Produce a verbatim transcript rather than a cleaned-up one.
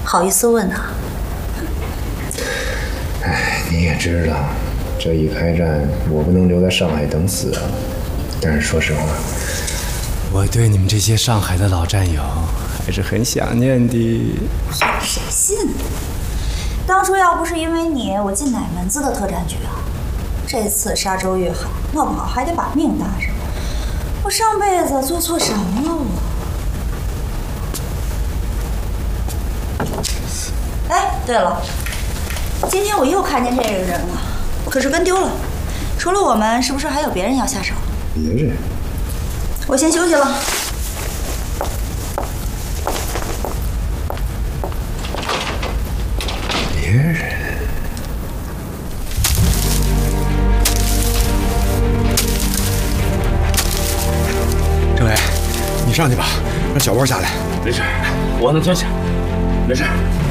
好意思问啊？ 哎，你也知道，这一开战，我不能留在上海等死啊。但是说实话，我对你们这些上海的老战友还是很想念的。 谁信呢？当初要不是因为你，我进哪门子的特战局啊？这次沙洲越海，闹不好还得把命搭上。我上辈子做错什么了我？哎，对了，今天我又看见这个人了，可是跟丢了。除了我们，是不是还有别人要下手？ 别人？ 我先休息了。 别人？ 政委，你上去吧，让小波下来。 没事，我能吞下，没事。